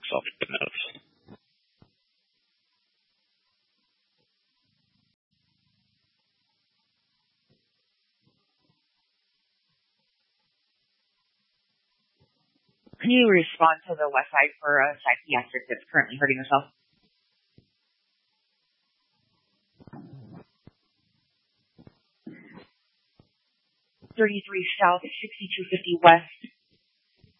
self-defense. Can you respond to the West Side for a psychiatric that's currently hurting herself? 33 South, 6250 West.